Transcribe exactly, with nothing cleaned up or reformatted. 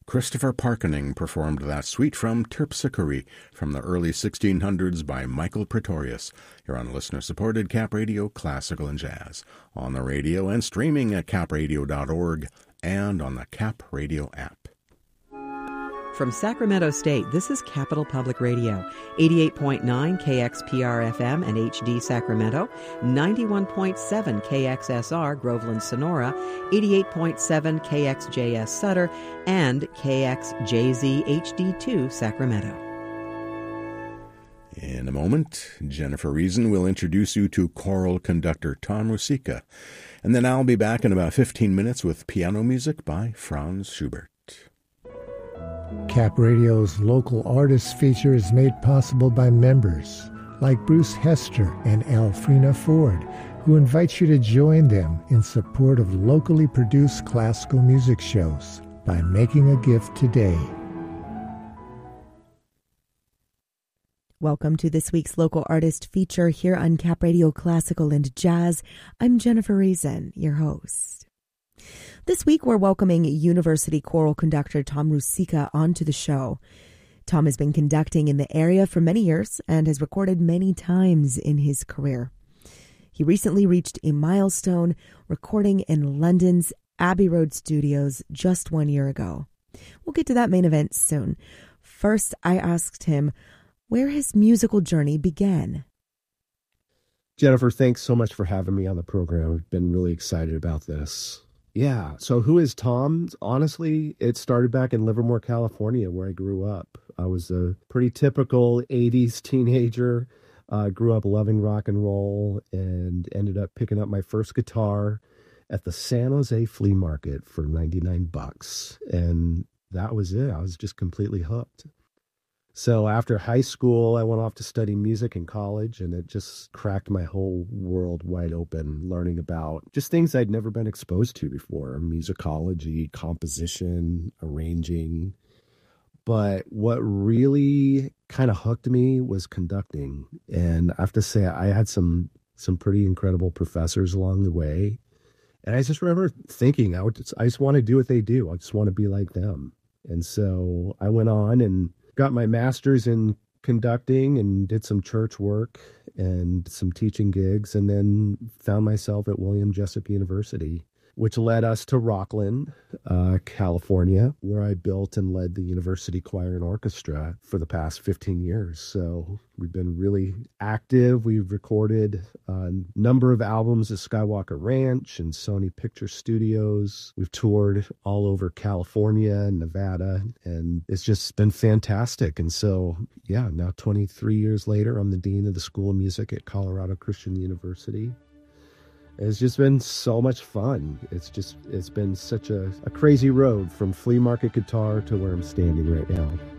Christopher Parkening performed that suite from Terpsichore from the early sixteen hundreds by Michael Pretorius. You're on listener-supported Cap Radio Classical and Jazz, on the radio and streaming at cap radio dot org and on the Cap Radio app. From Sacramento State, this is Capital Public Radio, eighty-eight point nine K X P R F M and H D Sacramento, ninety-one point seven K X S R Groveland Sonora, eighty-eight point seven K X J S Sutter, and K X J Z H D two Sacramento. In a moment, Jennifer Reason will introduce you to choral conductor Tom Rusicka, and then I'll be back in about fifteen minutes with piano music by Franz Schubert. Cap Radio's local artists feature is made possible by members like Bruce Hester and Alfrena Ford, who invite you to join them in support of locally produced classical music shows by making a gift today. Welcome to this week's local artist feature here on Cap Radio Classical and Jazz. I'm Jennifer Reason, your host. This week, we're welcoming University choral conductor Tom Rusicka onto the show. Tom has been conducting in the area for many years and has recorded many times in his career. He recently reached a milestone, recording in London's Abbey Road Studios just one year ago. We'll get to that main event soon. First, I asked him where his musical journey began. Jennifer, thanks so much for having me on the program. I've been really excited about this. Yeah. So who is Tom? Honestly, it started back in Livermore, California, where I grew up. I was a pretty typical eighties teenager. I uh, grew up loving rock and roll and ended up picking up my first guitar at the San Jose flea market for ninety-nine bucks. And that was it. I was just completely hooked. So after high school, I went off to study music in college, and it just cracked my whole world wide open, learning about just things I'd never been exposed to before: musicology, composition, arranging. But what really kind of hooked me was conducting. And I have to say, I had some some pretty incredible professors along the way. And I just remember thinking, I, would just, I just want to do what they do. I just want to be like them. And so I went on and got my master's in conducting and did some church work and some teaching gigs, and then found myself at William Jessup University, which led us to Rockland, uh, California, where I built and led the university choir and orchestra for the past fifteen years. So we've been really active. We've recorded a number of albums at Skywalker Ranch and Sony Picture Studios. We've toured all over California and Nevada, and it's just been fantastic. And so, yeah, now twenty-three years later, I'm the Dean of the School of Music at Colorado Christian University. It's just been so much fun. It's just, it's been such a, a crazy road from flea market guitar to where I'm standing right now.